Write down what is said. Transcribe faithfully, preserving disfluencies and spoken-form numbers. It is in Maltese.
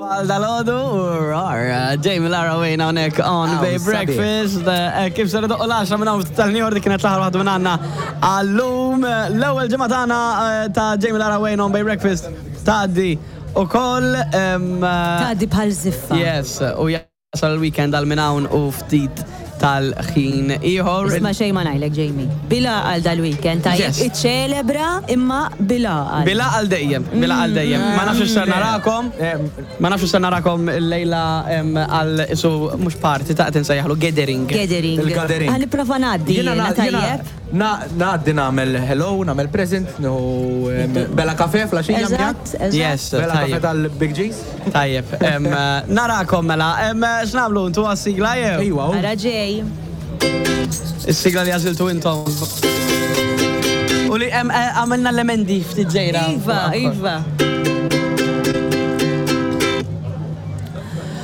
Dal-ħodu, rar, Jamie Lara Wayne hawnhekk on Bay Breakfast. Kif se ndoqqu l-għaxra minn hawn tal-New York kienet l-aħħar waħda minn għandna għallum l-ewwel ġimgħa tagħna ta' Jamie Lara Wayne on Bay Breakfast tgħaddi ukoll tgħaddi bħal ziffa. Yes, u jasal il-weekend għal minn hawn u ftit tal-ħin ieħor. Isma' xejn ma ngħidlek Jamie. Bila għal dal-weekend tajjeb iċċelebra imma bila għal. Bila għal dejjem, bila għal dejjem. Ma nafx ixtar narakom, ma nafx ixtar narakom il-lejla għal isu mhux party ta' tinsejjaħlu gathering. Gathering. Il-gathering. Ħa nipprova ngħaddi jiena tajjeb. Ngħaddi nagħmel hello, nagħmel present, bella kafe flaxija Eżatt, Yes, bella kafe tal-Big G's. Tajjeb. Narakom mela, x'nagħmlu ntu għas-sigla jew? Ejwa. Ara ġej. Is-sigla li għażiltu intom. U li għamilna l-emendi ftit ġejra. Iva, iva.